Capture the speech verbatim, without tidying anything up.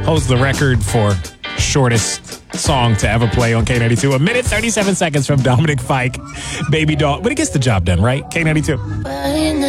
holds the record for shortest song to ever play on K ninety-two. A minute, thirty-seven seconds from Dominic Fike, Baby Doll. But it gets the job done, right? K ninety-two.